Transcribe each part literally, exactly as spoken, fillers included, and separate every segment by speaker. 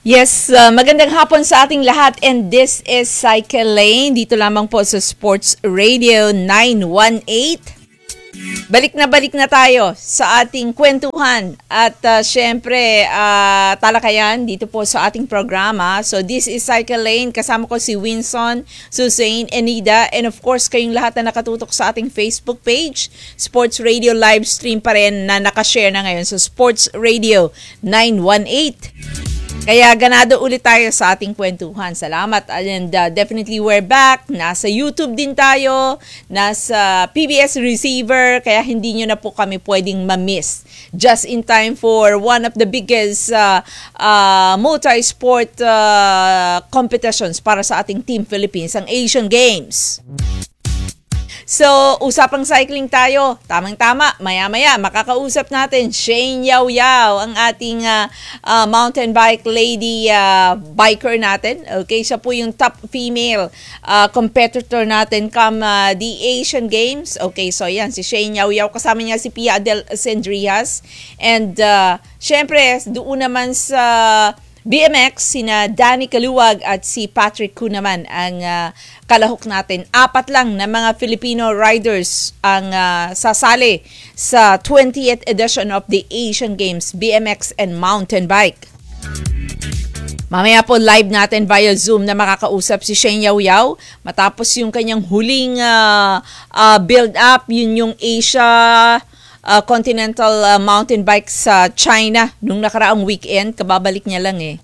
Speaker 1: Yes, uh, magandang hapon sa ating lahat and this is Cycle Lane dito lamang po sa Sports Radio nine one eight. Balik na balik na tayo sa ating kwentuhan at uh, syempre uh, talakayan dito po sa ating programa. So this is Cycle Lane, kasama ko si Winson, Susain, Enida, and of course kayong lahat na nakatutok sa ating Facebook page, Sports Radio live stream pa rin na nakashare na ngayon sa Sports Radio nine one eight. Kaya ganado ulit tayo sa ating kwentuhan. Salamat. And uh, definitely we're back. Nasa YouTube din tayo. Nasa P B S receiver. Kaya hindi nyo na po kami pwedeng ma-miss. Just in time for one of the biggest uh, uh, multi-sport uh, competitions para sa ating Team Philippines, ang Asian Games. So, usapang cycling tayo. Tamang-tama, maya-maya, makakausap natin Shane Yao Yao, ang ating uh, uh, mountain bike lady uh, biker natin. Okay, siya po yung top female uh, competitor natin come uh, the Asian Games. Okay, so yan, si Shane Yao Yao. Kasama niya si Pia Adel Sendrias. And, uh, syempre, doon naman sa B M X, sina Danny Kaluwag at si Patrick Ku naman ang uh, kalahok natin. Apat lang na mga Filipino riders ang uh, sasali sa twentieth edition of the Asian Games, B M X and mountain bike. Mamaya po live natin via Zoom na makakausap si Shane Yao Yao matapos yung kanyang huling uh, uh, build-up, yun yung Asia Uh, Continental uh, mountain bike sa China nung nakaraang weekend. Kababalik niya lang eh.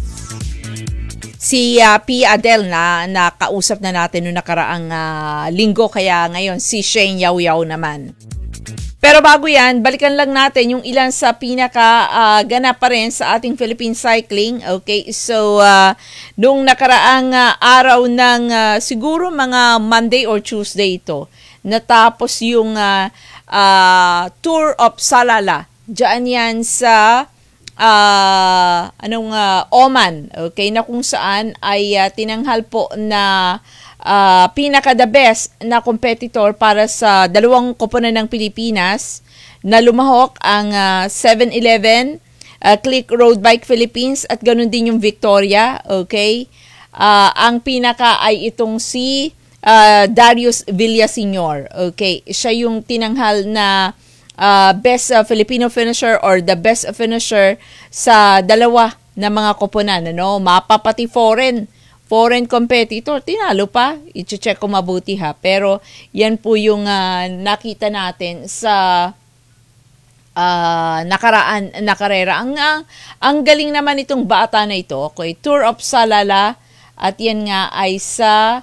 Speaker 1: Si uh, P. Adel na nakausap na natin nung nakaraang uh, linggo, kaya ngayon si Shane Yao Yao naman. Pero bago yan, balikan lang natin yung ilan sa pinaka uh, ganap pa rin sa ating Philippine cycling. Okay, so uh, nung nakaraang uh, araw ng uh, siguro mga Monday or Tuesday ito, natapos yung uh, Uh, Tour of Salala. Diyan yan sa uh, anong uh, Oman. Okay, na kung saan ay uh, tinanghal po na uh, pinaka the best na competitor para sa dalawang koponan ng Pilipinas na lumahok ang uh, seven eleven, uh, Click Road Bike Philippines at ganun din yung Victoria. Okay, uh, ang pinaka ay itong si Uh, Darius Villaseñor. Okay, siya yung tinanghal na uh, best uh, Filipino finisher or the best finisher sa dalawa na mga koponan, ano? Mapapati foreign foreign competitor, tinalo pa. I-check ko mabuti ha. Pero yan po yung uh, nakita natin sa uh, nakaraan na karera. Ang uh, ang galing naman itong bata na ito. Okay, Tour of Salala at yan nga ay sa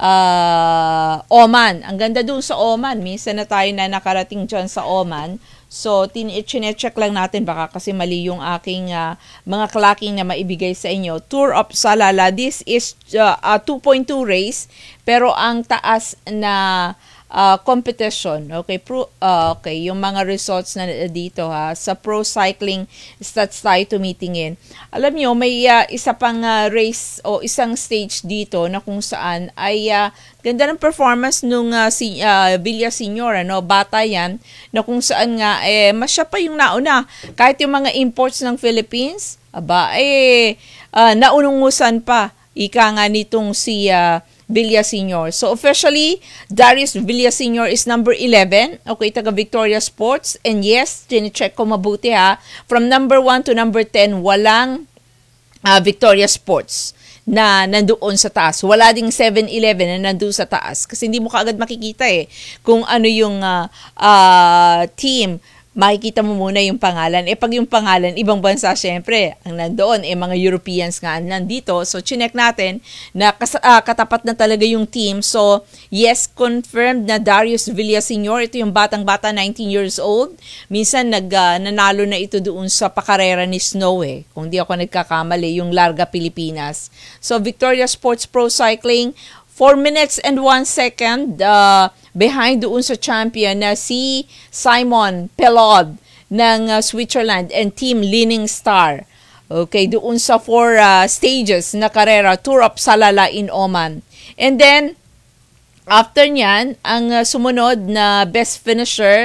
Speaker 1: Uh, Oman. Ang ganda doon sa Oman. Minsan na tayo na nakarating dyan sa Oman. So, tin-check lang natin. Baka kasi mali yung aking uh, mga clocking na maibigay sa inyo. Tour of Salala. This is uh, a two point two race. Pero ang taas na uh, competition. Okay, pro, uh, okay, yung mga results na dito ha. Sa pro cycling stats tayo tumitingin. Alam nyo, may uh, isa pang uh, race o isang stage dito na kung saan ay uh, ganda ng performance nung uh, si uh, Villaseñor, ano, bata yan, na kung saan nga eh masya pa yung nauna. Kahit yung mga imports ng Philippines, aba eh uh, naunungusan pa. Ika nga nitong si uh, Villaseñor. So officially, Darius Villaseñor is number eleven. Okay, taga Victoria Sports. And yes, tine-check ko mabuti ha. From number one to number ten, walang uh, Victoria Sports na nandoon sa taas. Wala ding seven eleven na nandoon sa taas. Kasi hindi mo kaagad makikita eh kung ano yung uh, uh, team. Makikita mo muna yung pangalan. Eh pag yung pangalan, ibang bansa syempre, ang nandoon, eh mga Europeans nga nandito. So, chinek natin na kas- uh, katapat na talaga yung team. So, yes, confirmed na Darius Villaseñor. Ito yung batang-bata, nineteen years old. Minsan, nag, uh, nanalo na ito doon sa pakarera ni Snow eh. Kung di ako nagkakamali, yung Larga Pilipinas. So, Victoria Sports Pro Cycling, four minutes and one second uh, behind doon sa champion na si Simon Pelod ng uh, Switzerland and Team Leaning Star. Okay, doon sa four uh, stages na karera, Tour of Salala in Oman. And then, after nyan, ang uh, sumunod na best finisher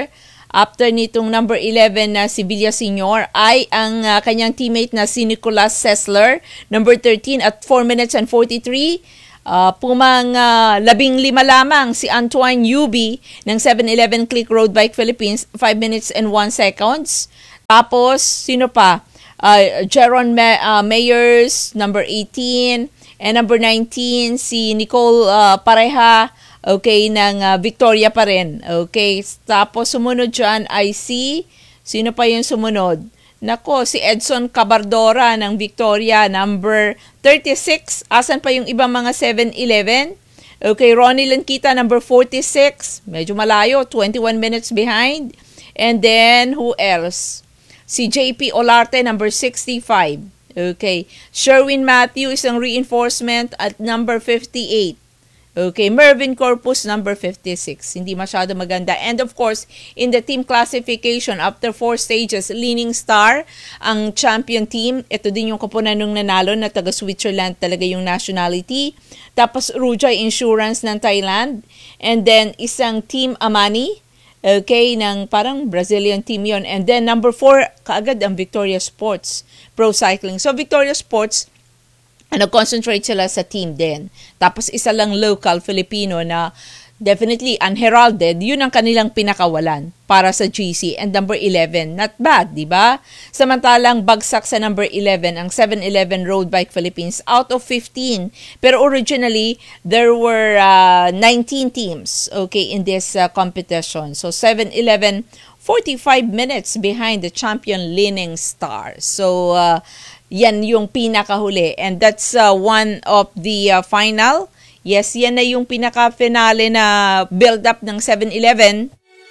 Speaker 1: after nitong number eleven na si Villaseñor ay ang uh, kanyang teammate na si Nicolas Sessler, number thirteen at four minutes and forty-three. Uh, pumang uh, labing lima lamang si Antoine Yubi ng seven eleven Click Road Bike Philippines, five minutes and one seconds. Tapos, sino pa? Uh, Jeron Ma- uh, Mayers, number eighteen. And number nineteen, si Nicole uh, Pareha, okay, ng uh, Victoria pa rin. Okay, tapos sumunod dyan ay si, sino pa yung sumunod? Nako, si Edson Cabardora ng Victoria, number thirty-six. Asan pa yung ibang mga seven eleven? Okay, Ronnie Lankita, number forty-six. Medyo malayo, twenty-one minutes behind. And then, who else? Si J P Olarte, number sixty-five. Okay. Sherwin Matthew, isang reinforcement at number fifty-eight. Okay. Mervin Corpus, number fifty-six. Hindi masyado maganda. And of course, in the team classification, after four stages, Leaning Star, ang champion team. Ito din yung koponan nung nanalo na taga Switzerland talaga yung nationality. Tapos, Rujay Insurance ng Thailand. And then, isang team Amani. Okay, ng parang Brazilian team yon. And then number four, kaagad ang Victoria Sports Pro Cycling. So Victoria Sports, ano, concentrate sila sa team din. Tapos isa lang local Filipino na definitely unheralded, yun ang kanilang pinakawalan para sa G C. And number eleven, not bad, di ba? Samantalang bagsak sa number eleven, ang seven eleven Road Bike Philippines out of fifteen. Pero originally, there were uh, nineteen teams, okay, in this uh, competition. So seven eleven, forty-five minutes behind the champion Leaning Star. So, uh, yan yung pinakahuli. And that's uh, one of the uh, final. Yes, yan na yung pinaka-finale na build-up ng seven eleven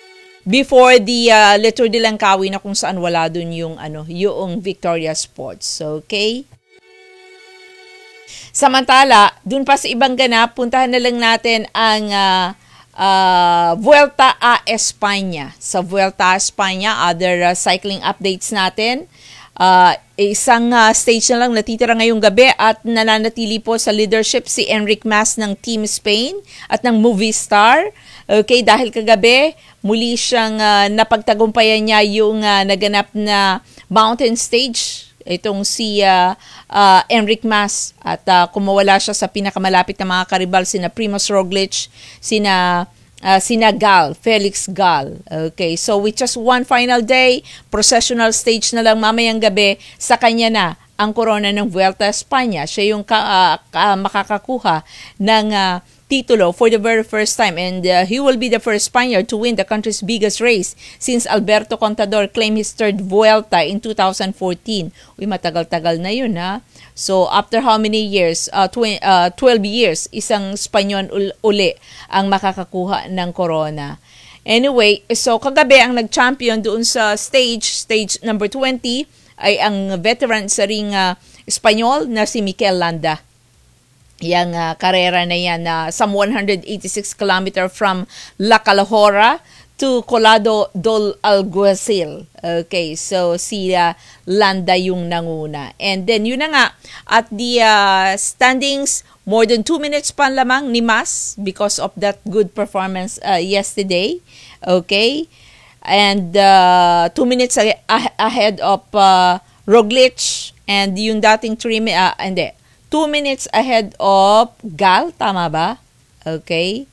Speaker 1: before the uh, Le Tour de Langkawi na kung saan wala dun yung, ano, yung Victoria Sports. Okay? Samantala, dun pa sa ibang ganap, puntahan na lang natin ang uh, uh, Vuelta a España. Sa Vuelta a España, other uh, cycling updates natin. Uh, isang uh, stage na lang natitira ngayong gabi at nananatili po sa leadership si Enric Mas ng Team Spain at ng Movistar. Okay, dahil kagabi muli siyang uh, napagtagumpayan niya yung uh, naganap na mountain stage. Itong si uh, uh, Enric Mas at uh, kumawala siya sa pinakamalapit na mga karibal sina Primož Roglič, sina Uh, sina Gal, Felix Gal. Okay, so with just one final day, processional stage na lang mamayang gabi, sa kanya na ang korona ng Vuelta a España. Siya yung ka, uh, ka, makakakuha ng uh, titulo for the very first time, and uh, he will be the first Spaniard to win the country's biggest race since Alberto Contador claimed his third Vuelta in two thousand fourteen. Uy, matagal-tagal na yun, ha? So, after how many years? Uh, tw- uh, twelve years, isang Spanyol ul- uli ang makakakuha ng corona. Anyway, so kagabi ang nag-champion doon sa stage, stage number twenty, ay ang veteran sa ring uh, Espanyol na si Mikel Landa. Yang uh, karera na yan na uh, some one hundred eighty-six kilometer from La Calahorra to Collado del Alguacil. Okay, so si uh, Landa yung nanguna. And then yun na nga, at the uh, standings, more than two minutes pa lamang ni Mas because of that good performance uh, yesterday. Okay, and uh, two minutes a- a- ahead of uh, Roglič, and yung dating three minutes, uh, hindi, two minutes ahead of Gal, tama ba? Okay.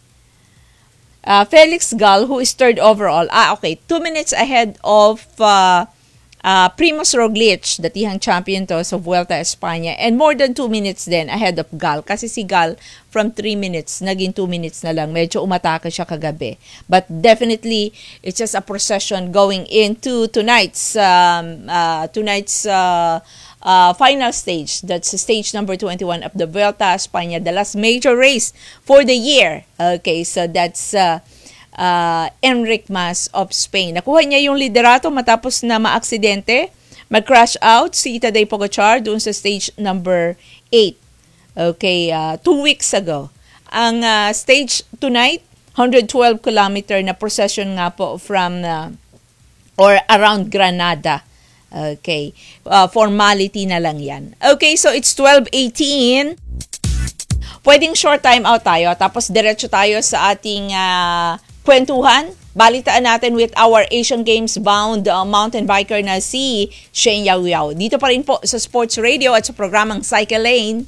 Speaker 1: Uh, Felix Gal, who is third overall. Ah, okay. Two minutes ahead of uh, uh, Primož Roglič, datihang champion to sa Vuelta a España. And more than two minutes din ahead of Gal. Kasi si Gal, from three minutes, naging two minutes na lang. Medyo umatake siya kagabi. But definitely, it's just a procession going into tonight's, um, uh, tonight's, uh, Uh, final stage. That's stage number twenty-one of the Vuelta a España, the last major race for the year. Okay, so that's uh, uh, Enric Mas of Spain. Nakuha niya yung liderato matapos na maaksidente. Mag-crash out si Tadej Pogačar doon sa stage number eight. Okay, uh, two weeks ago. Ang uh, stage tonight, one hundred twelve kilometer na procession nga po from uh, or around Granada. Okay. Uh, formality na lang yan. Okay, so it's twelve eighteen. Pwedeng short time out tayo. Tapos diretso tayo sa ating uh, kwentuhan balitaan natin with our Asian Games bound uh, mountain biker na si Shane Yaw Yaw. Dito pa rin po sa Sports Radio at sa programang Cycle Lane.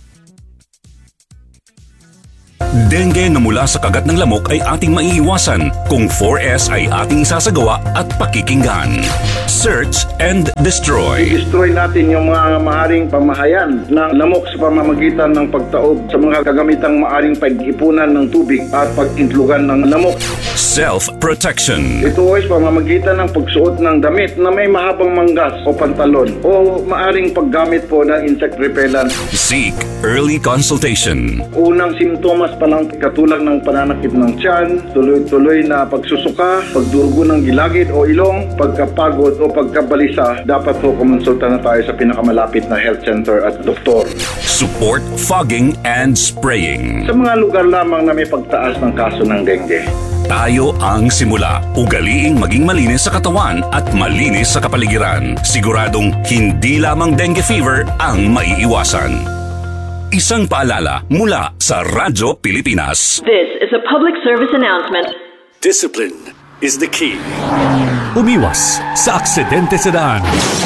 Speaker 2: Dengue na mula sa kagat ng lamok ay ating maiiwasan kung four S ay ating isasagawa at pakikinggan. Search and destroy.
Speaker 3: I-destroy natin yung mga maaring pamahayan ng lamok sa pamamagitan ng pagtaob sa mga kagamitang maaring pag-ipunan ng tubig at pag-intlugan ng lamok.
Speaker 2: Self-protection.
Speaker 3: Ito ay pamamagitan ng pagsuot ng damit na may mahabang manggas o pantalon o maaring paggamit po ng insect repellent.
Speaker 2: Seek early consultation.
Speaker 3: Unang simptomas pa lang katulad ng pananakit ng tiyan, tuloy-tuloy na pagsusuka, pagdurugo ng gilagid o ilong, pagkapagod o pagkabalisa, dapat po kumonsulta na tayo sa pinakamalapit na health center at doktor.
Speaker 2: Support fogging and spraying.
Speaker 3: Sa mga lugar lamang na may pagtaas ng kaso ng dengue.
Speaker 2: Tayo ang simula. Ugaliing maging malinis sa katawan at malinis sa kapaligiran. Siguradong hindi lamang dengue fever ang maiiwasan. Isang paalala mula sa Radyo Pilipinas.
Speaker 4: This is a public service announcement.
Speaker 5: Discipline is the key. Umiwas sa aksidente sa daan.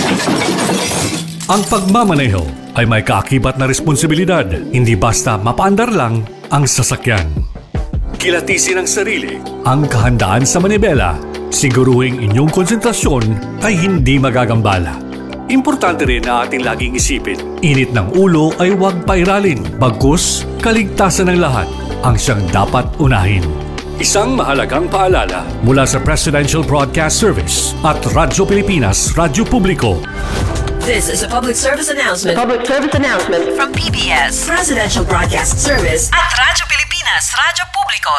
Speaker 5: Ang pagmamaneho ay may kaakibat na responsibilidad. Hindi basta mapaandar lang ang sasakyan. Kilatisin ang sarili. Ang kahandaan sa manibela. Siguruhing inyong konsentrasyon ay hindi magagambala. Importante rin na ating laging isipin, init ng ulo ay huwag pairalin, bagkus kaligtasan ng lahat ang siyang dapat unahin. Isang mahalagang paalala mula sa Presidential Broadcast Service at Radyo Pilipinas, Radyo Publiko.
Speaker 6: This is a public service announcement.
Speaker 4: Public service announcement
Speaker 6: From P B S, Presidential Broadcast Service at Radyo Pilipinas, Radyo Publiko.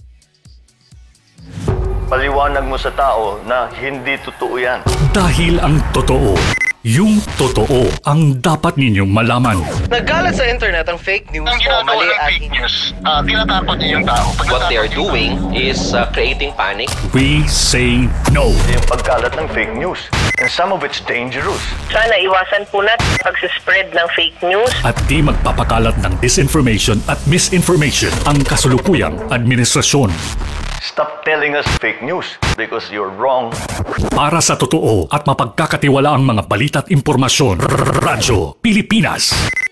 Speaker 7: Paliwanag mo sa tao na hindi totoo yan.
Speaker 5: Dahil ang totoo, yung totoo ang dapat ninyong malaman.
Speaker 8: Nagkalat sa internet ang fake news
Speaker 9: ang
Speaker 8: o mali
Speaker 9: ginagawa ng
Speaker 8: at
Speaker 9: fake news, uh, tinatakot niyo yung tao.
Speaker 10: What they are doing is uh, creating panic.
Speaker 5: We say no.
Speaker 7: Yung pagkalat ng fake news. And some of it's dangerous.
Speaker 11: Sana iwasan po natin pag-spread ng fake news.
Speaker 5: At di magpapakalat ng disinformation at misinformation ang kasulukuyang administrasyon.
Speaker 7: Stop telling us fake news because you're wrong.
Speaker 5: Para sa totoo at mapagkakatiwala ang mga balita at impormasyon, Radyo Pilipinas.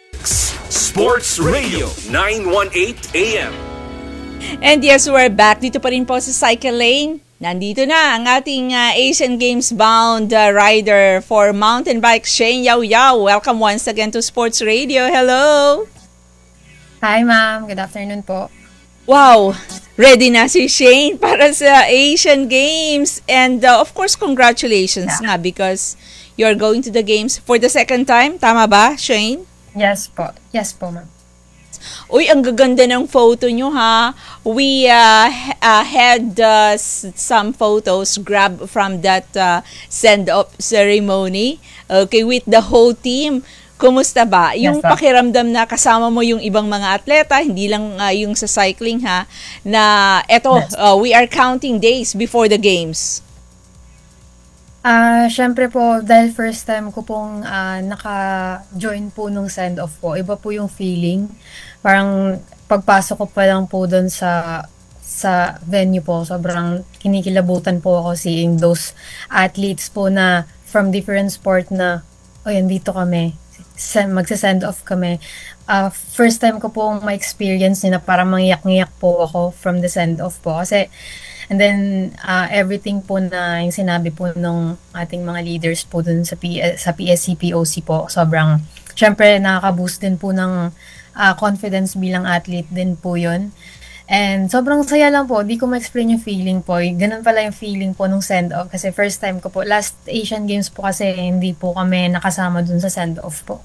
Speaker 2: Sports Radio nine eighteen A M.
Speaker 1: And yes, we're back. Dito pa rin po sa Cycle Lane. Nandito na ang ating uh, Asian Games bound uh, rider for mountain bike, Shane Yaw Yaw. Welcome once again to Sports Radio. Hello!
Speaker 12: Hi ma'am, good afternoon po.
Speaker 1: Wow! Ready na si Shane para sa Asian Games. And uh, of course, congratulations yeah. nga because you're going to the games for the second time. Tama ba, Shane?
Speaker 12: Yes po. Yes po, ma'am.
Speaker 1: Uy, ang gaganda ng photo nyo ha. We uh, uh, had uh, some photos grabbed from that uh, send-off ceremony. Okay, with the whole team. Kumusta ba? Yung yes, pakiramdam na kasama mo yung ibang mga atleta, hindi lang uh, yung sa cycling ha, na eto, yes. uh, we are counting days before the games.
Speaker 12: Ah, uh, syempre po dahil first time ko pong uh, naka-join po nung send-off po. Iba po yung feeling. Parang pagpasok ko pa lang po doon sa sa venue po, sobrang kinikilabutan po ako seeing those athletes po na from different sport na oh, yan, dito kami. Magsa-send off kami. Uh, first time ko po ma-experience na parang mangyak-ngyak po ako from the send-off po. Kasi and then, uh, everything po na yung sinabi po ng ating mga leaders po dun sa, P- sa P S C P O C po, sobrang, syempre, nakaka-boost din po ng uh, confidence bilang athlete din po yun. And sobrang saya lang po, di ko ma-explain yung feeling po. Ganun pala yung feeling po nung send-off. Kasi first time ko po, last Asian Games po kasi hindi po kami nakasama dun sa send-off po.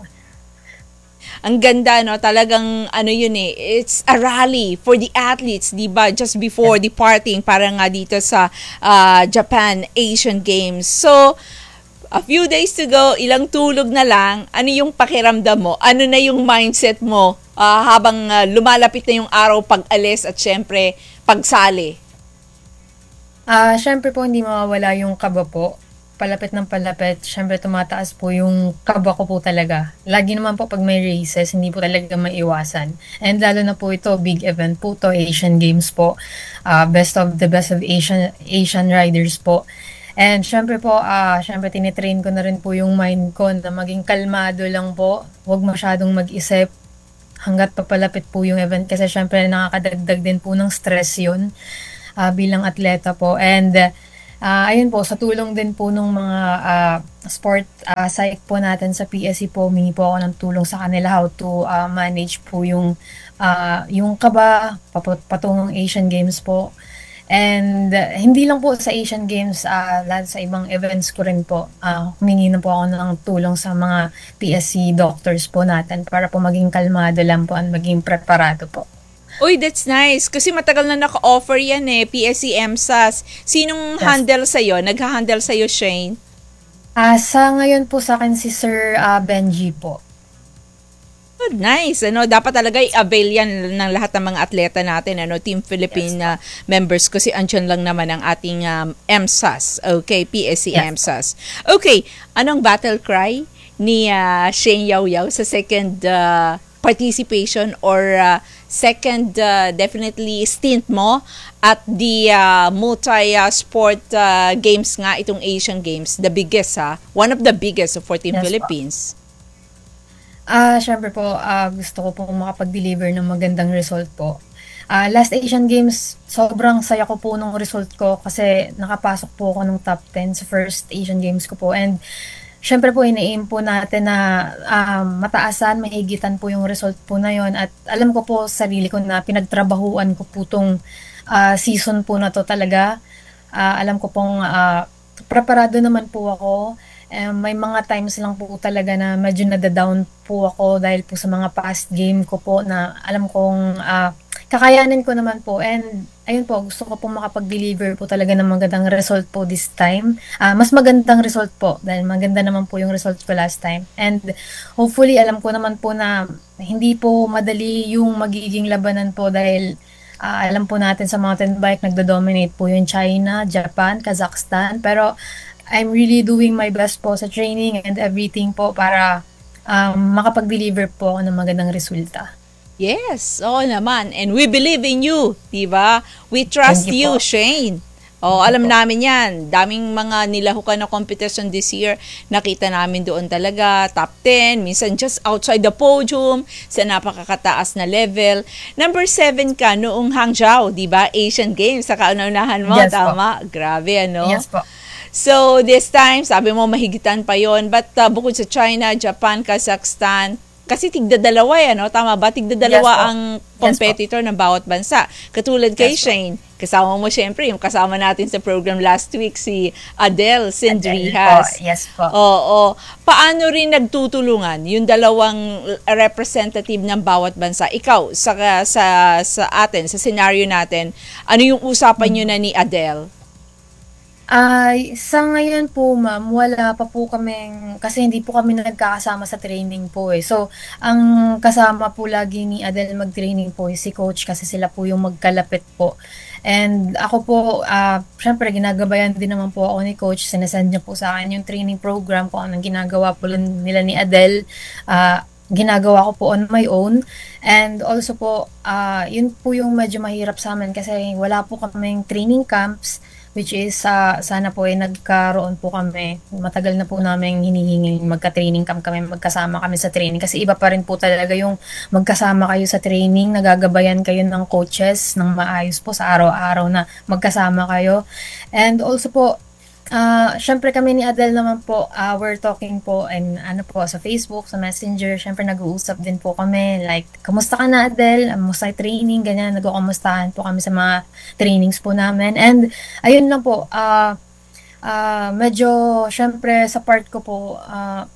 Speaker 1: Ang ganda, no? Talagang, ano yun eh, it's a rally for the athletes, di ba? Just before yeah. departing, para nga dito sa uh, Japan Asian Games. So, a few days to go, ilang tulog na lang, ano yung pakiramdam mo? Ano na yung mindset mo uh, habang uh, lumalapit na yung araw pag-alis at syempre, pagsali?
Speaker 12: Ah, uh, syempre po, hindi mawawala yung kaba po. palapit ng palapit, syempre tumataas po yung kaba ko po talaga. Lagi naman po pag may races, hindi po talaga maiwasan. And lalo na po ito, big event po to, Asian Games po. Uh, best of the best of Asian Asian riders po. And syempre po, uh, syempre tinitrain ko na rin po yung mind ko na maging kalmado lang po. Huwag masyadong mag-isip hanggat papalapit po yung event kasi syempre nakakadagdag din po ng stress yun uh, bilang atleta po. And uh, ayun po, sa tulong din po ng mga uh, sport uh, psych po natin sa P S C po, humingi po ako ng tulong sa kanila how to uh, manage po yung, uh, yung kaba patungong Asian Games po. And uh, hindi lang po sa Asian Games, uh, lahat sa ibang events ko rin po, uh, humingi na po ako ng tulong sa mga P S C doctors po natin para po maging kalmado lang po at maging preparado po.
Speaker 1: Uy, that's nice. Kasi matagal na naka-offer yan eh, P S C M S A S. Sinong yes. handle sa'yo? Nagha-handle sa'yo, Shane?
Speaker 12: Uh, sa ngayon po sa akin si Sir uh, Benji po.
Speaker 1: Oh, nice. Ano, dapat talaga i-avail yan ng lahat ng mga atleta natin, ano, Team Philippine yes. uh, members kasi andyan lang naman ang ating um, M S A S. Okay, P S C yes. M S A S. Okay, anong battle cry ni uh, Shane Yaw Yaw sa second uh, participation or uh, second uh, definitely stint mo at the uh, multi-sport uh, games nga, itong Asian Games, the biggest ha, one of the biggest for Team yes, Philippines. Po.
Speaker 12: Ah, uh, syempre po, uh, gusto ko po makapag-deliver ng magandang result po. Uh, last Asian Games, sobrang saya ko po ng result ko kasi nakapasok po ako ng top ten sa first Asian Games ko po. And syempre po, ina-aim po natin na um, mataasan, mahigitan po yung result po na yon. At alam ko po sarili ko na pinagtrabahuan ko po itong uh, season po na to talaga. Uh, alam ko pong uh, preparado naman po ako. Um, may mga times lang po talaga na medyo nadadown po ako dahil po sa mga past game ko po na alam kong uh, kakayanin ko naman po. And ayun po, gusto ko po makapag-deliver po talaga ng magandang result po this time. Uh, mas magandang result po dahil maganda naman po yung result ko last time. And hopefully, alam ko naman po na hindi po madali yung magiging labanan po dahil uh, alam po natin sa mountain bike, nagdo-dominate po yung China, Japan, Kazakhstan. Pero I'm really doing my best po sa training and everything po para um, makapag-deliver po ako ng magandang resulta.
Speaker 1: Yes, oo naman. And we believe in you, diba? We trust you, you Shane. Oh, alam namin yan. Daming mga nilahukan na competition this year. Nakita namin doon talaga, top ten, minsan just outside the podium, sa napakakataas na level. Number seven ka noong Hangzhou, diba? Asian Games, sa kauna-unahan mo, yes, tama? Po. Grabe, ano?
Speaker 12: Yes po.
Speaker 1: So, this time, sabi mo, mahigitan pa yon. But uh, bukod sa China, Japan, Kazakhstan, kasi tigda-dalawa yan, no? Tama ba? Tigda-dalawa yes, ang competitor yes, ng bawat bansa. Katulad kay yes, Shane, kasama mo syempre, yung kasama natin sa program last week, si Adele Sindrihas.
Speaker 12: Yes po.
Speaker 1: Oo. Paano rin nagtutulungan yung dalawang representative ng bawat bansa? Ikaw, sa, sa, sa atin, sa scenario natin, ano yung usapan mm-hmm. nyo na ni Adele?
Speaker 12: Ay, uh, sa ngayon po ma'am, wala pa po kaming, kasi hindi po kami nagkakasama sa training po eh. So, ang kasama po lagi ni Adele mag-training po eh, si coach kasi sila po yung magkalapit po. And ako po, uh, syempre ginagabayan din naman po ako ni coach, sinasend niya po sa akin yung training program ko, anong ginagawa po nila ni Adele, uh, ginagawa ko po on my own. And also po, uh, yun po yung medyo mahirap sa amin kasi wala po kaming training camps, which is uh, sana po ay eh, nagkaroon po kami. Matagal na po namin hinihingi magka-training camp kami, magkasama kami sa training. Kasi iba pa rin po talaga yung magkasama kayo sa training, nagagabayan kayo ng coaches ng maayos po sa araw-araw na magkasama kayo. And also po, Uh, syempre kami ni Adele naman po, uh, we're talking po and ano po sa Facebook, sa Messenger, syempre nag-uusap din po kami like, kamusta ka na Adele? Kamusta yung training? Ganyan, nagkakamustahan po kami sa mga trainings po namin. And ayun lang po, uh, uh, medyo syempre sa part ko po, uh,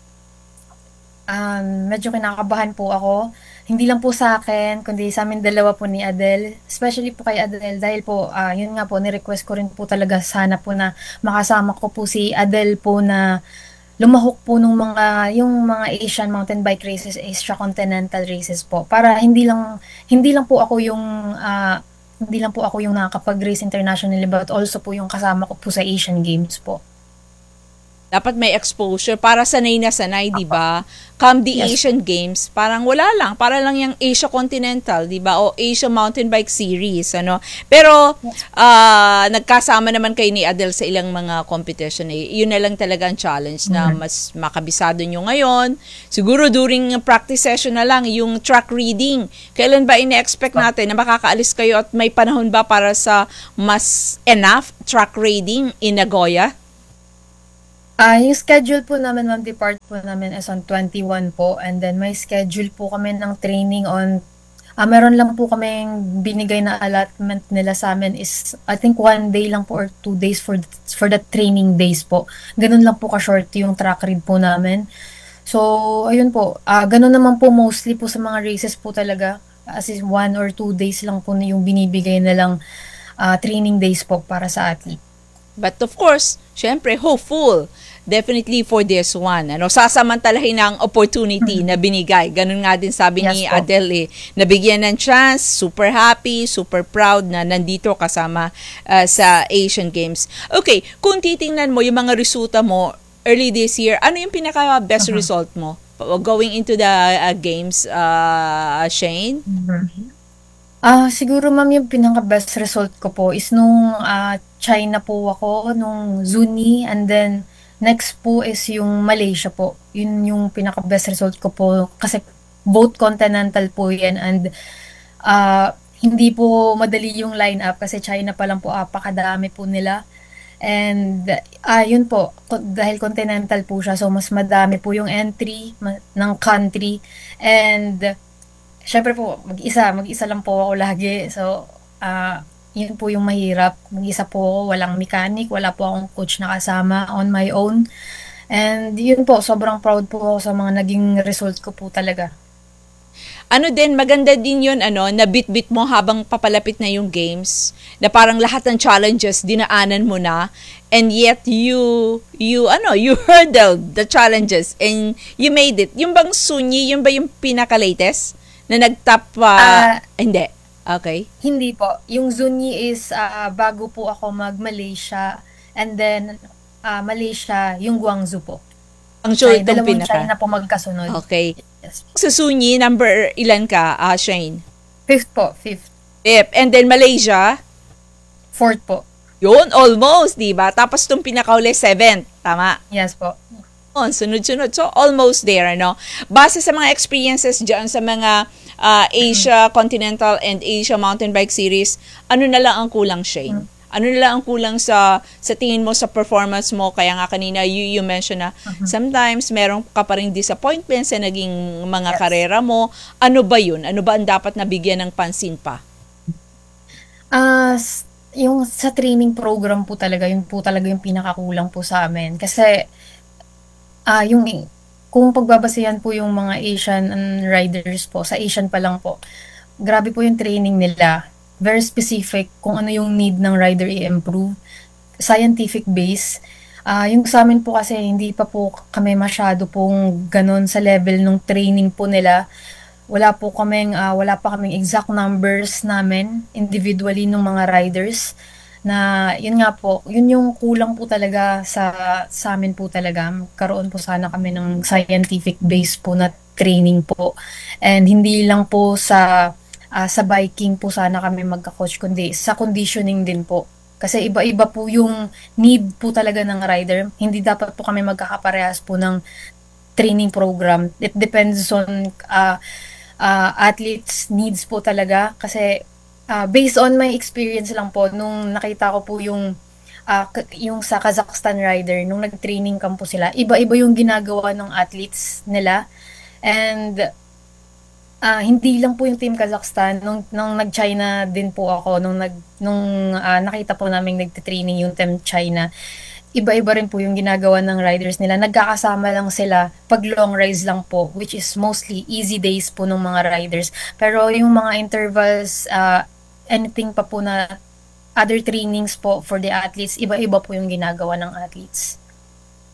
Speaker 12: um, medyo kinakabahan po ako. Hindi lang po sa akin, kundi sa amin dalawa po ni Adele. Especially po kay Adele dahil po, uh, yun nga po, ni-request ko rin po talaga sana po na makasama ko po si Adele po na lumahok po nung mga, yung mga Asian mountain bike races, Asia Continental races po. Para hindi lang, hindi lang po ako yung, uh, hindi lang po ako yung nakakapag-race internationally, but also po yung kasama ko po sa Asian Games po.
Speaker 1: Dapat may exposure para sanay na sanay, di ba? Come the
Speaker 12: Yes.
Speaker 1: Asian Games, parang wala lang, para lang yung Asia Continental, di ba? O Asia Mountain Bike Series, ano? Pero ah, nagkasama naman kayo ni Adele sa ilang mga competition. Eh. Yun na lang talaga ang challenge na mas makabisado nyo ngayon. Siguro during practice session na lang, yung track reading. Kailan ba ine-expect natin na makakaalis kayo at may panahon ba para sa mas enough track reading in Nagoya?
Speaker 12: Ah, yung schedule po namin, ma'am, depart po namin is on twenty-one po. And then may schedule po kami ng training on, ah, meron lang po kaming binigay na allotment nila sa amin is, I think one day lang po or two days for for the training days po. Ganun lang po ka-short yung track read po namin. So, ayun po. Ah, ganun naman po mostly po sa mga races po talaga. As in one or two days lang po na yung binibigay na lang ah, training days po para sa athlete.
Speaker 1: But of course, syempre, hopeful. Definitely for this one. Ano, sasamantalahin ng opportunity na binigay. Ganun nga din sabi
Speaker 12: Yes
Speaker 1: ni
Speaker 12: po.
Speaker 1: Adele, eh. Nabigyan ng chance, super happy, super proud na nandito kasama uh, sa Asian Games. Okay, kung titingnan mo yung mga resulta mo early this year, ano yung pinaka-best
Speaker 12: Uh-huh.
Speaker 1: result mo? Going into the uh, games, uh, Shane?
Speaker 12: Ah, siguro ma'am yung pinaka-best result ko po is nung ah, China po ako, nung Zuni, and then next po is yung Malaysia po. Yun yung pinaka-best result ko po kasi both continental po yan and ah, hindi po madali yung lineup kasi China pa lang po apakadami po nila. And ah yun po, ko- dahil continental po siya, so mas madami po yung entry ma- ng country. And syempre po, mag-isa, mag-isa lang po ako lagi. So, ah yun po yung mahirap. Mag-isa po ako, walang mechanic, wala po akong coach na kasama, on my own. And yun po, sobrang proud po ako sa mga naging result ko po talaga.
Speaker 1: Ano din, maganda din yun, ano, na bit-bit mo habang papalapit na yung games, na parang lahat ng challenges, dinaanan mo na, and yet you, you, ano, you hurdled the challenges, and you made it. Yung bang Sunyi, yung ba yung pinaka-latest? Na nag-top, uh,
Speaker 12: Ah,
Speaker 1: hindi. Okay.
Speaker 12: Hindi po. Yung Zuni is ah, bago po ako mag-Malaysia, and then ah, Malaysia, yung Guangzoo po.
Speaker 1: Ang sure
Speaker 12: China,
Speaker 1: itong
Speaker 12: dalawang
Speaker 1: pinaka.
Speaker 12: China po magkasunod.
Speaker 1: Okay.
Speaker 12: Yes.
Speaker 1: Sa Sunyi, number ilan ka, uh, Shane?
Speaker 12: Fifth po, fifth.
Speaker 1: Yep. And then Malaysia,
Speaker 12: Fourth po.
Speaker 1: yun, almost, di ba? Tapos itong pinakauli, seventh. Tama.
Speaker 12: Yes po.
Speaker 1: On, sunod-sunod. So, almost there, no? Base sa mga experiences dyan sa mga uh, Asia Continental and Asia Mountain Bike Series, ano na lang ang kulang, Shane? Ano na lang ang kulang sa sa tingin mo sa performance mo? Kaya nga kanina, you, you mentioned na sometimes meron ka pa rin disappointments sa naging mga
Speaker 12: Yes.
Speaker 1: karera mo. Ano ba yun? Ano ba ang dapat nabigyan ng pansin pa?
Speaker 12: Ah, s- yung sa training program po talaga, yun po talaga yung pinakakulang po sa amin. Kasi, ah, yung, kung pagbabasehan po yung mga Asian riders po, sa Asian pa lang po, grabe po yung training nila. Very specific kung ano yung need ng rider i-improve. Scientific base. Ah, yung sa amin po kasi hindi pa po kami masyado pong ganun sa level ng training po nila. Wala po kaming, ah, wala pa kaming exact numbers namin individually ng mga riders na yun nga po, yun yung kulang po talaga sa sa amin po talaga. Karoon po sana kami ng scientific base po na training po. And hindi lang po sa ah, sa biking po sana kami magka-coach kundi sa conditioning din po. Kasi iba-iba po yung need po talaga ng rider. Hindi dapat po kami magkakaparehas po ng training program. It depends on uh, uh, athletes' needs po talaga. Kasi uh, based on my experience lang po, nung nakita ko po yung, uh, k- yung sa Kazakhstan rider, nung nag-training camp po sila, iba-iba yung ginagawa ng athletes nila. And Ah, hindi lang po yung Team Kazakhstan nung nung nag-China din po ako nung nag nung ah, nakita po namin nagte-training yung Team China. Iba-iba rin po yung ginagawa ng riders nila. Nagkakasama lang sila pag long rides lang po, which is mostly easy days po ng mga riders. Pero yung mga intervals, ah, anything pa po na other trainings po for the athletes, iba-iba po yung ginagawa ng athletes.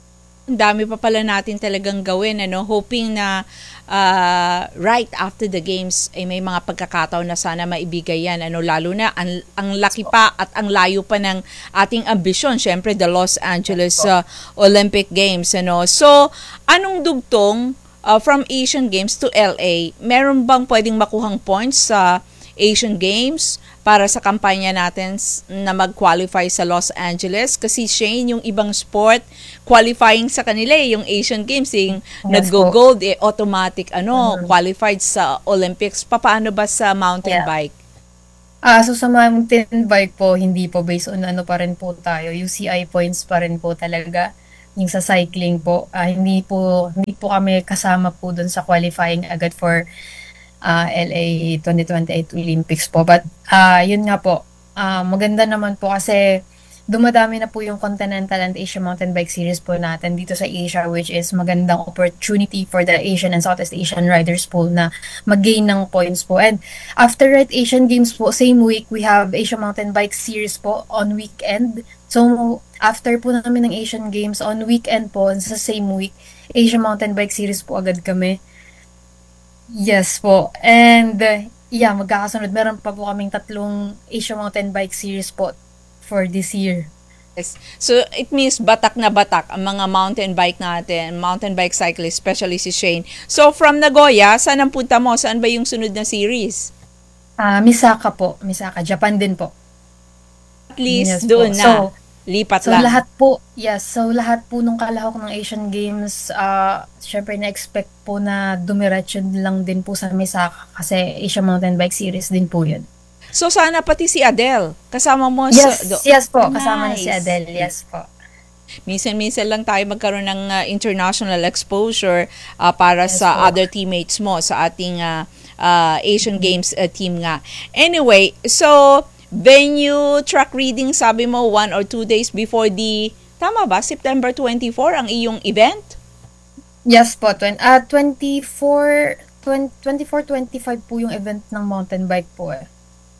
Speaker 1: Ang dami pa pala natin talagang gawin, ano, hoping na uh, right after the games ay may mga pagkakataon na sana maibigay yan, ano, lalo na ang, ang laki pa at ang layo pa ng ating ambisyon, syempre the Los Angeles uh, Olympic Games, ano. So anong dugtong uh, from Asian Games to L A, meron bang pwedeng makuhang points sa Asian Games para sa kampanya natin na mag-qualify sa Los Angeles? Kasi Shane, yung ibang sport, qualifying sa kanila eh, yung Asian Games, yung yes, nag-go-gold, eh, automatic, ano, mm-hmm. qualified sa Olympics. Paano ba sa mountain yeah. bike?
Speaker 12: Ah, so sa mountain bike po, hindi po based on ano pa rin po tayo, U C I points pa rin po talaga. Yung sa cycling po, ah, hindi po hindi po kami kasama po dun sa qualifying agad for Uh, L A twenty twenty-eight Olympics po. But uh, yun nga po, uh, maganda naman po kasi dumadami na po yung Continental and Asian Mountain Bike Series po natin dito sa Asia, which is magandang opportunity for the Asian and Southeast Asian riders po na mag-gain ng points po. And after right Asian Games po, same week, we have Asian Mountain Bike Series po on weekend. So after po namin ng Asian Games on weekend po, sa same week, Asian Mountain Bike Series po agad kami. Yes po. And uh, yeah, magkakasunod. Meron pa po kaming tatlong Asian Mountain Bike Series po for this year.
Speaker 1: Yes. So it means batak na batak ang mga mountain bike natin, mountain bike cyclist, especially si Shane. So from Nagoya, saan ang punta mo? Saan ba yung sunod na series?
Speaker 12: Ah, uh, Misaka po. Misaka, Japan din po.
Speaker 1: At least
Speaker 12: yes,
Speaker 1: doon po. na. So, lipat
Speaker 12: so
Speaker 1: lang.
Speaker 12: So lahat po, yes, so lahat po nung kalahok ng Asian Games, uh, syempre na-expect po na dumiretso lang din po sa Misaka kasi Asian Mountain Bike Series din po yun.
Speaker 1: So sana pati si Adele, kasama mo
Speaker 12: yes,
Speaker 1: sa... Do-
Speaker 12: yes po,
Speaker 1: nice.
Speaker 12: Kasama na si Adele, yes po.
Speaker 1: Minsan-minsan lang tayo magkaroon ng uh, international exposure uh, para yes, sa po. Other teammates mo sa ating uh, uh, Asian mm-hmm. Games uh, team nga. Anyway, so... venue, track reading, sabi mo, one or two days before the, tama ba, September twenty-fourth ang iyong event?
Speaker 12: Yes po, twen- uh, twenty-four, twenty-four, twenty-five po yung event ng mountain bike po eh.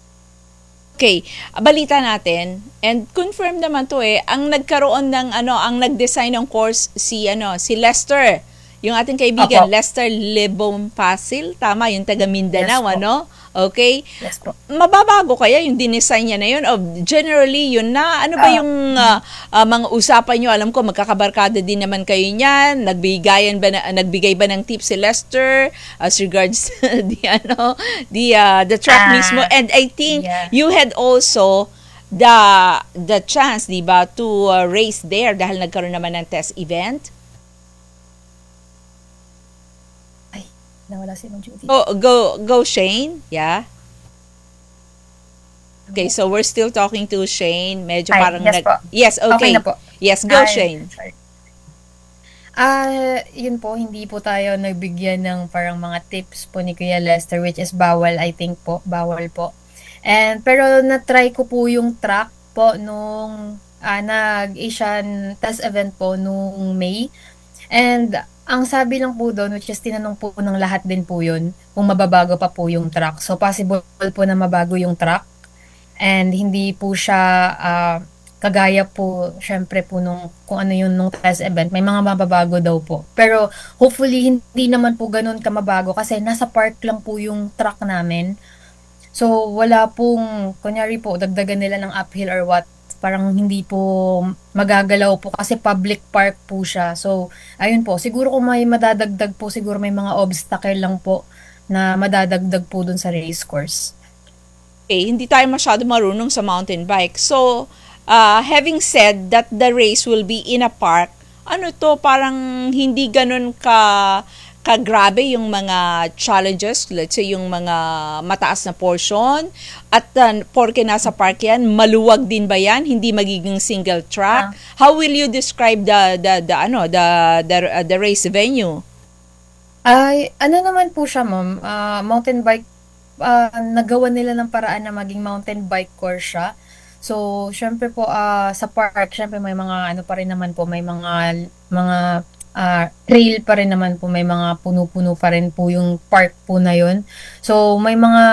Speaker 1: Okay, balita natin, and confirm naman to eh, ang nagkaroon ng, ano, ang nag-design ng course, si, ano, si Lester, yung ating kaibigan, Apo. Lester Lebon-Pasil, tama, yung taga Mindanao, yes, ano? Okay?
Speaker 12: Yes po.
Speaker 1: Mababago kaya yung dinesign niya na yun? O generally, yun na? Ano ba uh, yung uh, uh, mga usapan nyo? Alam ko, magkakabarkada din naman kayo niyan. Nagbigayan ba na, nagbigay ba ng tips si Lester as regards the, ano, the, uh, the track uh, mismo? And I think yeah. you had also the the chance, di ba, to uh, race there dahil nagkaroon naman ng test event?
Speaker 12: Nawala si Judy.
Speaker 1: Oh, go, go Shane. Yeah. Okay, so we're still talking to Shane. Medyo
Speaker 12: Ay,
Speaker 1: parang
Speaker 12: yes
Speaker 1: nag...
Speaker 12: po.
Speaker 1: Yes, okay.
Speaker 12: Okay na po.
Speaker 1: Yes, go
Speaker 12: Ay,
Speaker 1: Shane.
Speaker 12: Ah, uh, yun po, hindi po tayo nagbigyan ng parang mga tips po ni Kuya Lester, which is bawal, I think po. Bawal po. And, pero na-try ko po yung track po nung uh, nag-Asian test event po nung May. And, ang sabi lang po doon, which is tinanong po ng lahat din po yun, kung mababago pa po yung track. So, possible po na mabago yung track. And hindi po siya uh, kagaya po, syempre po, nung, kung ano yun nung test event. May mga mababago daw po. Pero, hopefully, hindi naman po ganun kamabago kasi nasa park lang po yung track namin. So, wala pong, kunyari po, dagdagan nila ng uphill or what. Parang hindi po magagalaw po kasi public park po siya. So, ayun po. Siguro kung may madadagdag po, siguro may mga obstacle lang po na madadagdag po dun sa race course.
Speaker 1: Okay, hindi tayo masyado marunong sa mountain bike. So, uh, having said that the race will be in a park, ano to, parang hindi ganun ka... kagrabe yung mga challenges, let's say yung mga mataas na portion, at uh, porke nasa park yan, maluwag din ba yan? Hindi magiging single track? Uh, How will you describe the the the ano the the, uh, the race venue?
Speaker 12: Ay, ano naman po siya, ma'am? Uh, mountain bike, uh, nagawa nila ng paraan na maging mountain bike course siya. So, syempre po uh, sa park, syempre may mga ano pa rin naman po, may mga mga Uh, trail pa rin naman po, may mga puno-puno pa rin po yung park po na yun. So, may mga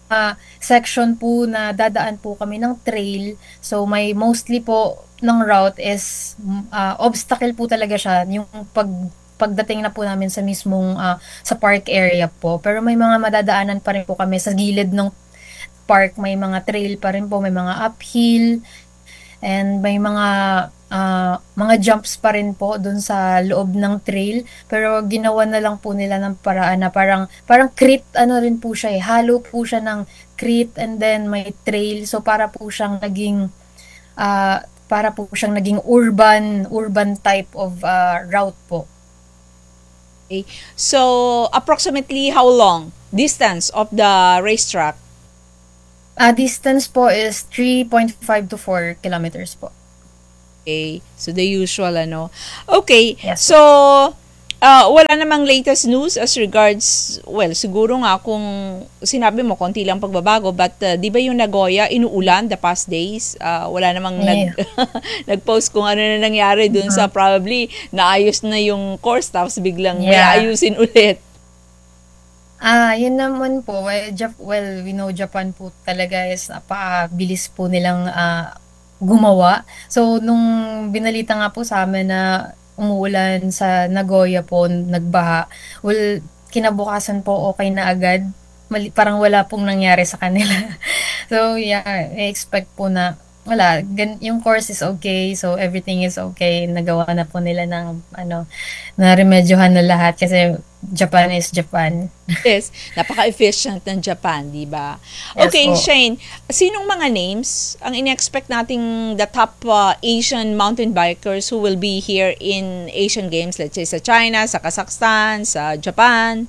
Speaker 12: uh, section po na dadaan po kami ng trail. So may mostly po ng route is uh, obstacle po talaga siya, yung pag pagdating na po namin sa mismong uh, sa park area po. Pero may mga madadaanan pa rin po kami sa gilid ng park, may mga trail pa rin po, may mga uphill, and may mga uh, mga jumps pa rin po dun sa loob ng trail. Pero ginawa na lang po nila ng paraan na parang parang crit ano rin po siya eh. Halo po siya ng crit and then may trail. So para po siyang naging uh, para po siyang naging urban urban type of uh, route po.
Speaker 1: Okay. So approximately how long distance of the racetrack?
Speaker 12: Uh, distance po is three point five to four kilometers po.
Speaker 1: Okay. So, the usual, ano. Okay.
Speaker 12: Yes.
Speaker 1: So, uh, wala namang latest news as regards, well, siguro nga kung sinabi mo, konti lang pagbabago, but uh, di ba yung Nagoya, inuulan the past days? Uh, wala namang
Speaker 12: Yeah.
Speaker 1: nag, nag-post kung ano na nangyari dun sa probably naayos na yung course tapos biglang may
Speaker 12: Yeah.
Speaker 1: ayusin ulit.
Speaker 12: Ah, yun naman po. Well, Jap- well, we know Japan po talaga is napakabilis po nilang ah, gumawa. So, nung binalita nga po sa amin na umuulan sa Nagoya po, nagbaha, well, kinabukasan po okay na agad. Mali, parang wala pong nangyari sa kanila. So, yeah, I expect po na wala, gan, yung course is okay, so everything is okay. Nagawa na po nila ng, ano, na-remedyohan na lahat kasi Japan is Japan.
Speaker 1: Yes, napaka-efficient ng Japan, di ba?
Speaker 12: Yes
Speaker 1: Okay,
Speaker 12: po.
Speaker 1: Shane, sinong mga names ang in-expect nating the top uh, Asian mountain bikers who will be here in Asian Games, let's say sa China, sa Kazakhstan, sa Japan?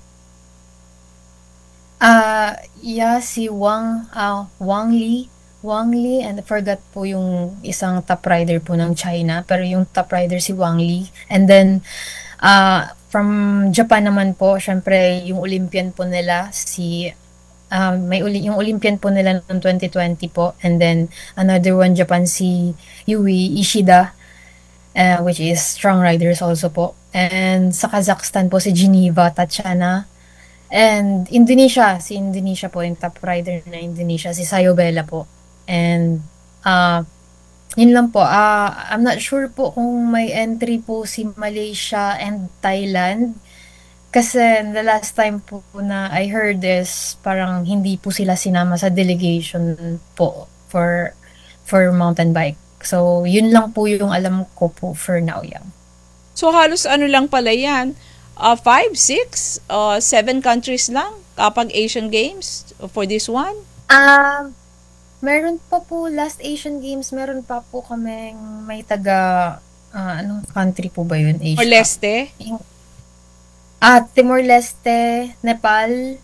Speaker 12: Ah, yeah, si Wang, ah, Wang Li, Wang Li, and I forgot po yung isang top rider po ng China, pero yung top rider si Wang Li. And then, ah, from Japan naman po, syempre, yung Olympian po nila, si, ah, may uli, yung Olympian po nila noong twenty twenty po, and then, another one Japan, si Yui Ishida, uh, which is strong riders also po. And sa Kazakhstan po, si Geneva Tatiana. And Indonesia, si Indonesia po, yung top rider na Indonesia, si Sayobela po. And, uh, yun lang po, uh, I'm not sure po kung may entry po si Malaysia and Thailand. Kasi the last time po na I heard is parang hindi po sila sinama sa delegation po for for mountain bike. So, yun lang po yung alam ko po for now, yeah.
Speaker 1: So halos ano lang pala yan, uh, five, six, uh, seven countries lang kapag Asian Games for this one?
Speaker 12: Um, meron pa po last Asian Games, meron pa po kaming may taga, ah, anong country po ba yun? Asia?
Speaker 1: Timor-Leste?
Speaker 12: Yung- Ah, Timor-Leste, Nepal,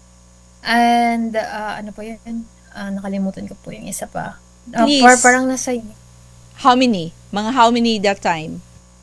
Speaker 12: and ah, ano po yun? Ah, nakalimutan ko po yung isa pa. Ah,
Speaker 1: Please.
Speaker 12: par- parang nasa,
Speaker 1: How many? Mga how many that time?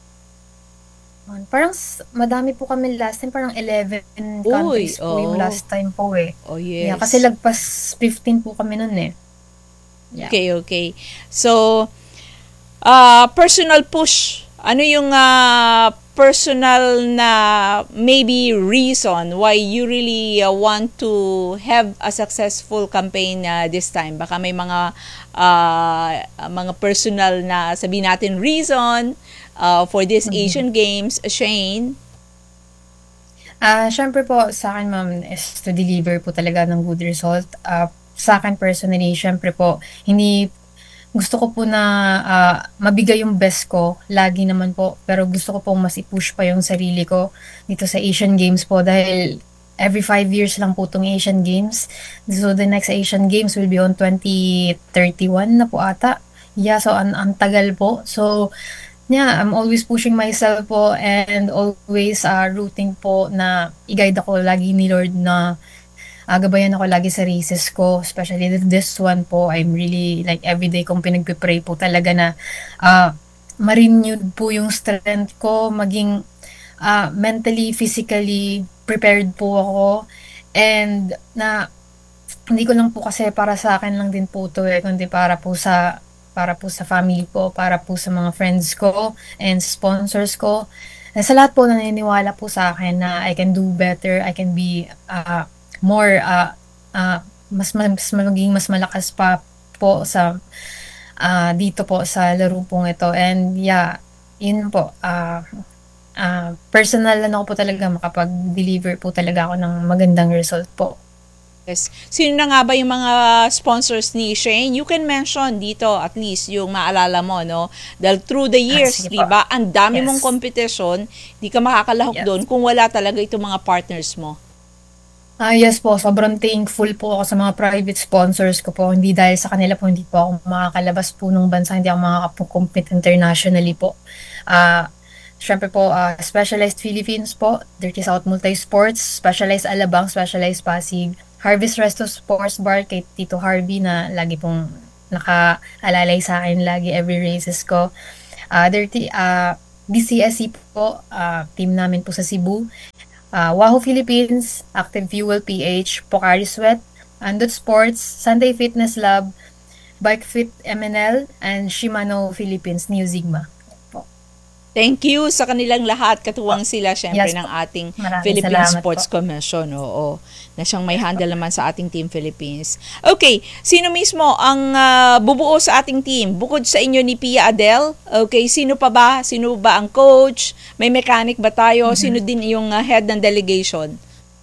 Speaker 12: parang s- madami po kami last time, parang eleven countries po yung
Speaker 1: oh.
Speaker 12: last time po eh.
Speaker 1: Oh, yes.
Speaker 12: Yeah, kasi lagpas fifteen po kami nun eh. Yeah.
Speaker 1: Okay, okay. So, uh, personal push. Ano yung uh, personal na maybe reason why you really uh, want to have a successful campaign uh, this time? Baka may mga uh, mga personal na sabihin natin reason uh, for this Asian Games, Shane.
Speaker 12: Ah, syempre po sa akin ma'am is to deliver po talaga ng good result. Ah, sa akin personally, syempre po hindi gusto ko po na ah, mabigay yung best ko lagi naman po, pero gusto ko po mas i-push pa yung sarili ko dito sa Asian Games po dahil every five years lang po itong Asian Games. So the next Asian Games will be on twenty thirty-one na po ata. Yeah, so ang, ang tagal po. So yeah, I'm always pushing myself po and always uh, rooting po na i-guide ako lagi ni Lord na uh, gabayan ako lagi sa races ko. Especially this one po, I'm really like everyday kong pinagpipray po talaga na uh, ma-renewed po yung strength ko, maging uh, mentally, physically prepared po ako. And na hindi ko lang po kasi para sa akin lang din po to eh, kundi para po sa para po sa family ko, para po sa mga friends ko and sponsors ko. And sa lahat po naniniwala po sa akin na I can do better, I can be uh, more uh, uh, mas, mas maging mas malakas pa po sa uh, dito po sa laro pong ito. And yeah, yun po. Uh, uh, personal na ako po talaga makapag-deliver po talaga ako ng magandang result po.
Speaker 1: Yes. Sino na nga ba yung mga sponsors ni Shane? You can mention dito at least yung maalala mo, no? Dahil through the years,
Speaker 12: ah,
Speaker 1: di ba? Ang dami
Speaker 12: yes.
Speaker 1: mong competition, di ka makakalahok yes. doon kung wala talaga itong mga partners mo.
Speaker 12: Ah, yes po, sobrang thankful po ako sa mga private sponsors ko po. Hindi dahil sa kanila po, hindi po ako makakalabas po ng bansa, hindi ako makakapumpit internationally po. Ah, Siyempre po, uh, Specialized Philippines po, Dirty South Multi-Sports, Specialized Alabang, Specialized Pasig, Harvest Resto Sports Bar kay Tito Harvey na lagi pong nakaalalay sa akin lagi every races ko. Uh, Dirty, uh, B C S C po, uh, team namin po sa Cebu. Uh, Wahoo Philippines, Active Fuel P H, Pocari Sweat, Andot Sports, Sunday Fitness Lab, Bike Fit M N L, and Shimano Philippines, New Sigma.
Speaker 1: Thank you sa kanilang lahat. Katuwang sila syempre
Speaker 12: Yes,
Speaker 1: ng ating
Speaker 12: Maraming
Speaker 1: Philippine
Speaker 12: salamat
Speaker 1: Sports
Speaker 12: po.
Speaker 1: Commission. Oo. Na siyang may handle naman sa ating Team Philippines. Okay. Sino mismo ang uh, bubuo sa ating team? Bukod sa inyo ni Pia Adele, okay, sino pa ba? Sino ba ang coach? May mechanic ba tayo? Mm-hmm. Sino din yung uh, head ng delegation?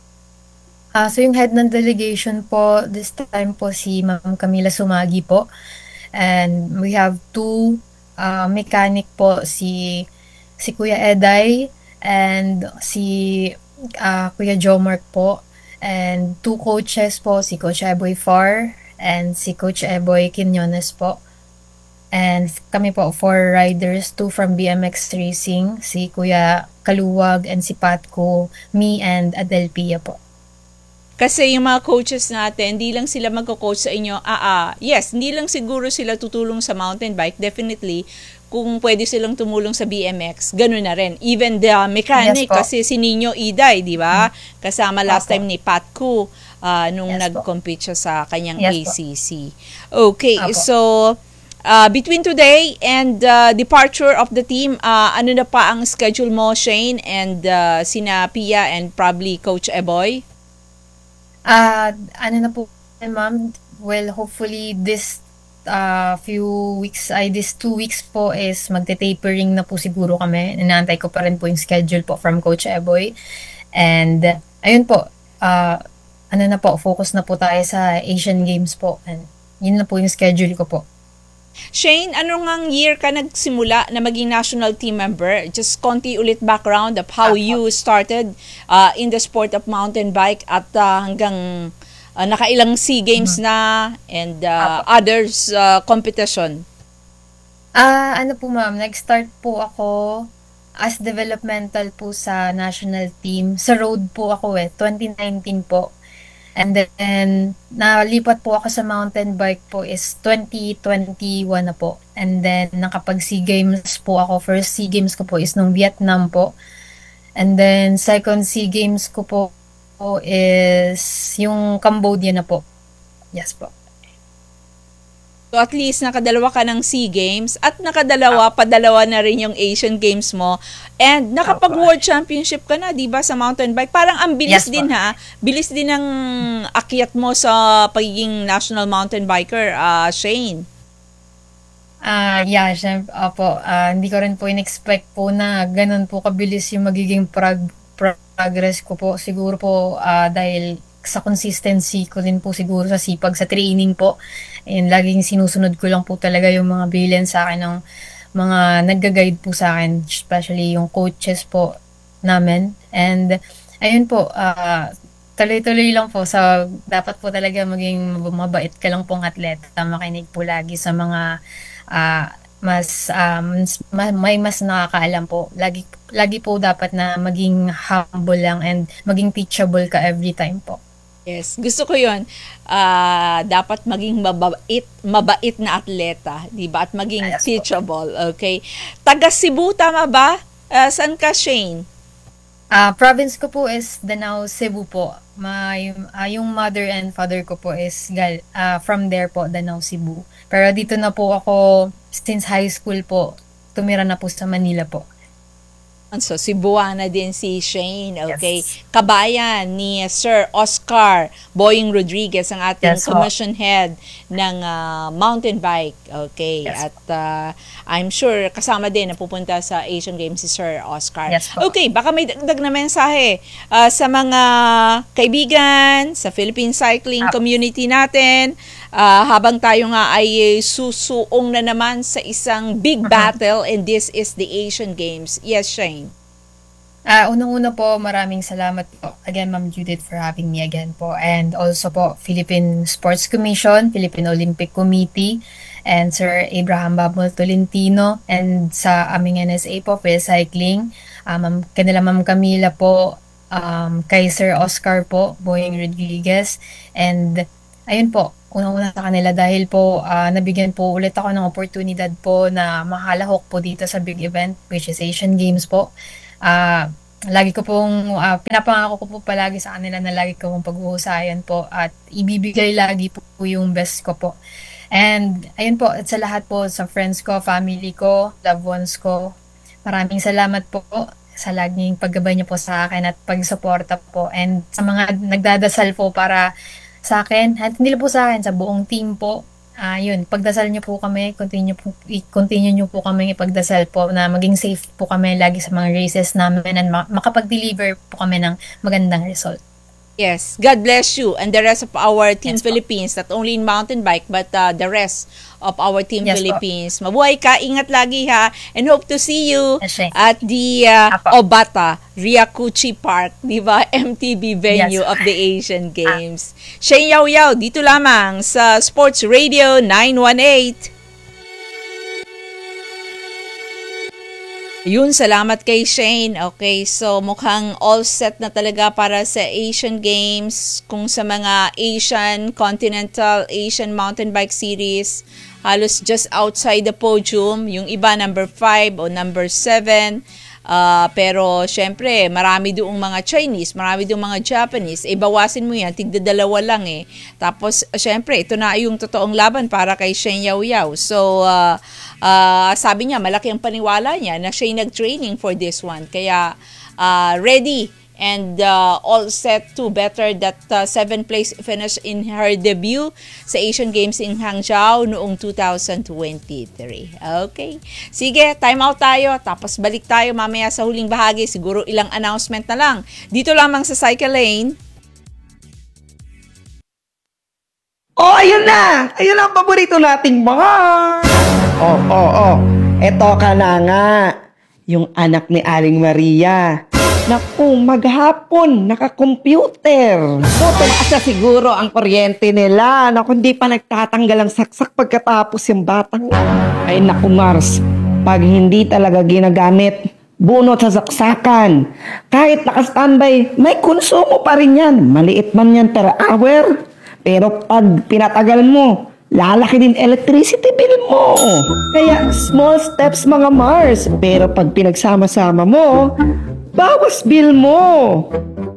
Speaker 12: Uh, so yung head ng delegation po, this time po si Ma'am Camila Sumagi po. And we have two uh, mechanic po, si si Kuya Eday and si uh, Kuya Jomark po, and two coaches po, si Coach Eboy Far and si Coach Eboy Quinones po, and kami po four riders, two from B M X Racing, si Kuya Kaluwag and si Patco, me and Adel Pia po.
Speaker 1: Kasi yung mga coaches natin, hindi lang sila magko-coach sa inyo. Ah, ah, yes, hindi lang siguro sila tutulong sa mountain bike, definitely. Kung pwede silang tumulong sa B M X, gano'n na rin. Even the mechanic,
Speaker 12: Yes po.
Speaker 1: kasi si Nino Iday, di ba? Kasama last
Speaker 12: Opo.
Speaker 1: time ni Pat Ku uh, nung
Speaker 12: Yes po.
Speaker 1: nag-compete siya sa kanyang
Speaker 12: Yes
Speaker 1: A
Speaker 12: po.
Speaker 1: C C. Okay,
Speaker 12: Opo.
Speaker 1: so uh, between today and uh, departure of the team, uh, ano na pa ang schedule mo, Shane, and uh, sina Pia and probably Coach Eboy?
Speaker 12: Ah, ano na po, ma'am, well, hopefully this uh, few weeks, ay this two weeks po is magte-tapering na po siguro kami. Inaantay ko pa rin po yung schedule po from Coach Eboy. And, ayun po, uh, ano na po, focus na po tayo sa Asian Games po. And yun na po yung schedule ko po.
Speaker 1: Shane, anong ang year ka nagsimula na maging national team member? Just konti ulit background of how you started uh, in the sport of mountain bike at uh, hanggang uh, nakailang SEA Games na and uh, others uh, competition.
Speaker 12: Ah, ano po ma'am, nag-start po ako as developmental po sa national team. Sa road po ako eh, twenty nineteen po. And then, nalipat po ako sa mountain bike po is twenty twenty-one na po. And then, nakapag-SEA Games po ako. First SEA Games ko po is nung Vietnam po. And then, second SEA Games ko po, po is yung Cambodia na po. Yes po.
Speaker 1: So at least nakadalawa ka ng SEA Games at nakadalawa, padalawa na rin yung Asian Games mo. And nakapag-World Championship ka na, di ba, sa mountain bike? Parang ang bilis
Speaker 12: Yes,
Speaker 1: din
Speaker 12: po.
Speaker 1: ha. Bilis din ang akyat mo sa pagiging national mountain biker, uh, Shane.
Speaker 12: Ah, yeah, syempre, opo, ah, hindi ko rin po in-expect po na ganun po kabilis yung magiging prog- progress ko po. Siguro po ah, dahil sa consistency ko din po siguro sa sipag sa training po. And laging sinusunod ko lang po talaga yung mga bilin sa akin ng mga nagga-guide po sa akin, especially yung coaches po namin. And ayun po, ah, tuloy-tuloy lang po. So, dapat po talaga maging mabait ka lang pong atleta. Makinig po lagi sa mga ah, mas, um, may mas nakakaalam po. Lagi, lagi po dapat na maging humble lang and maging teachable ka every time po.
Speaker 1: Yes, gusto ko 'yon. Ah, dapat maging mabait, mabait na atleta, 'di ba? At maging
Speaker 12: Yes,
Speaker 1: teachable, okay? Taga Cebu tama ba? Ah, saan ka, Shane?
Speaker 12: Ah, province ko po is Danao, Cebu po. My, ah, yung mother and father ko po is gal, ah, from there po, Danao, Cebu. Pero dito na po ako since high school po, tumira na po sa Manila po.
Speaker 1: So, Cebuana din si Shane, okay?
Speaker 12: Yes.
Speaker 1: Kabayan ni Sir Oscar Boying Rodriguez, ang ating
Speaker 12: Yes, po.
Speaker 1: commission head ng ah, mountain bike, okay?
Speaker 12: Yes,
Speaker 1: At ah, I'm sure kasama din na pupunta sa Asian Games si Sir Oscar.
Speaker 12: Yes, po.
Speaker 1: Okay, baka may dagdag na mensahe ah, sa mga kaibigan, sa Philippine cycling
Speaker 12: Apo.
Speaker 1: community natin, ah, habang tayo nga ay susuong na naman sa isang big battle, and this is the Asian Games. Yes, Shane.
Speaker 12: Ah, unang-una po, maraming salamat po again, Ma'am Judith, for having me again po. And also po, Philippine Sports Commission, Philippine Olympic Committee, and Sir Abraham Babol Tolentino, and sa aming N S A po, Phil Cycling, um, ma'am, kanila Ma'am Camila po, um, kay Sir Oscar po, Boying Rodriguez, and ayun po, unang-una sa kanila dahil po ah, nabigyan po ulit ako ng oportunidad po na makalahok po dito sa big event, which is Asian Games po. Ah, lagi ko pong ah, pinapangako ko po palagi sa kanila na lagi ko pong pag-uusayan po at ibibigay lagi po, po yung best ko po. And ayun po, at sa lahat po, sa friends ko, family ko, loved ones ko, maraming salamat po sa laging paggabay niyo po sa akin at pagsuporta po. And sa mga nagdadasal po para sa akin, at hindi lang po sa akin, sa buong team po. Ah, yun, pagdasal niyo po kami, continue po, i-continue niyo po kami ipagdasal po na maging safe po kami lagi sa mga races namin and ma- makapag-deliver po kami ng magandang result.
Speaker 1: Yes, God bless you and the rest of our Team
Speaker 12: Yes, po.
Speaker 1: Philippines, not only in mountain bike but uh, the rest of our Team
Speaker 12: Yes, po.
Speaker 1: Philippines. Mabuhay ka, ingat lagi ha, and hope to see you
Speaker 12: Yes, Shane.
Speaker 1: at the uh,
Speaker 12: Apo.
Speaker 1: Obata Ryakuchi Park, di ba? M T B venue
Speaker 12: Yes.
Speaker 1: of the Asian Games. Shane Yaw Yaw, dito lamang sa Sports Radio nine one eight. Yun, salamat kay Shane. Okay, so mukhang all set na talaga para sa Asian Games. Kung sa mga Asian, Continental, Asian Mountain Bike Series, halos just outside the podium. Yung iba number five o number seven. Uh, pero syempre, marami doong mga Chinese, marami doong mga Japanese. Eh, bawasin mo yan, tigdadalawa lang eh. Tapos, syempre, ito na yung totoong laban para kay Shane Yaw Yaw. So, uh, uh, sabi niya, malaki ang paniwala niya na siya nag-training for this one. Kaya, uh, ready and uh, all set to better that uh, seventh place finish in her debut sa Asian Games in Hangzhou noong two thousand twenty-three. Okay. Sige, time out tayo. Tapos balik tayo mamaya sa huling bahagi. Siguro ilang announcement na lang. Dito lamang sa Cycle Lane.
Speaker 13: Oh, ayun na! Ayun ang paborito nating bar! Oh, oh, oh. Eto ka na nga. Yung anak ni Aling Maria. Naku, maghapon, naka-computer. So, tumaas na siguro ang kuryente nila. Naku, hindi pa nagtatanggal ang saksak pagkatapos yung batang. Ay, naku, Mars. Pag hindi talaga ginagamit, bunot sa saksakan. Kahit naka-standby, may konsumo pa rin yan. Maliit man yan per hour. Pero pag pinatagal mo, lalaki din electricity bill mo. Kaya small steps mga Mars. Pero pag pinagsama-sama mo, bawas bill mo.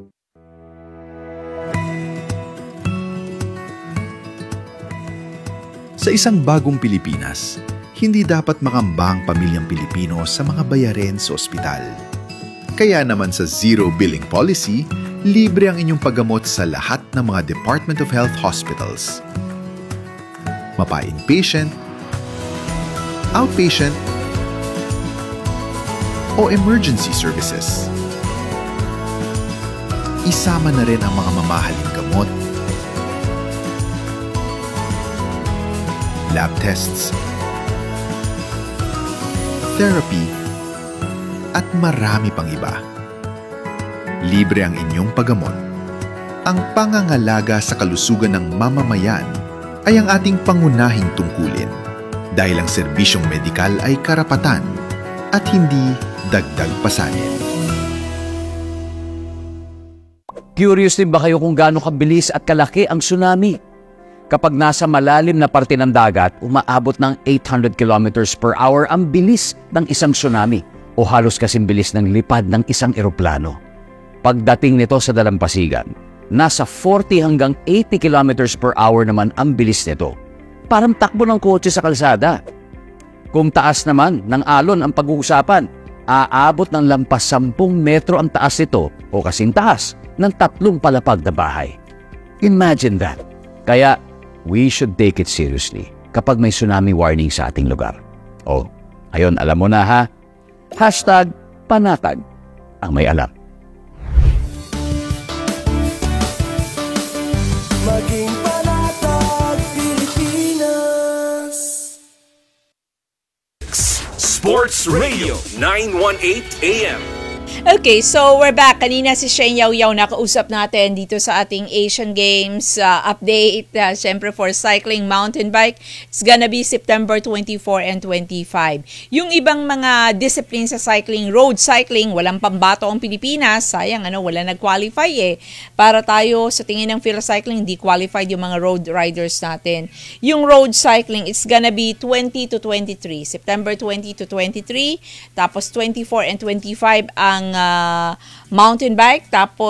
Speaker 14: Sa isang bagong Pilipinas, hindi dapat makamba ang pamilyang Pilipino sa mga bayarin sa ospital. Kaya naman sa Zero Billing Policy, libre ang inyong paggamot sa lahat ng mga Department of Health hospitals. Mapa-inpatient, outpatient, o emergency services. Isama na rin ang mga mamahaling gamot, lab tests, therapy, at marami pang iba. Libre ang inyong paggamot. Ang pangangalaga sa kalusugan ng mamamayan ay ang ating pangunahing tungkulin dahil ang serbisyong medikal ay karapatan at hindi dagdag pasanin.
Speaker 15: Curious din ba kayo kung gaano kabilis at kalaki ang tsunami? Kapag nasa malalim na parte ng dagat, umaabot ng eight hundred kilometers per hour ang bilis ng isang tsunami o halos kasing bilis ng lipad ng isang eroplano. Pagdating nito sa dalampasigan, nasa forty hanggang eighty kilometers per hour naman ang bilis nito. Parang takbo ng kotse sa kalsada. Kung taas naman ng alon ang pag-uusapan, aabot ng lampas sampung metro ang taas nito o kasing taas ng tatlong palapag na bahay. Imagine that. Kaya, we should take it seriously kapag may tsunami warning sa ating lugar. O, ayon, alam mo na ha? Hashtag panatag ang may alam.
Speaker 16: Maging panatag Pilipinas.
Speaker 2: Sports Radio nine eighteen A M.
Speaker 1: Okay, so we're back. Kanina si Shane Yaw Yaw nakausap natin dito sa ating Asian Games uh, update. Uh, Siyempre for cycling, mountain bike, it's gonna be September twenty-fourth and twenty-fifth. Yung ibang mga discipline sa cycling, road cycling, walang pambato ang Pilipinas. Sayang, ano, wala nag-qualify eh. Para tayo, sa tingin ng Phil-Cycling, di qualified yung mga road riders natin. Yung road cycling, it's gonna be twenty to twenty-three. September twenty to twenty-three. Tapos twenty-four and twenty-five ang uh, mountain bike, tapos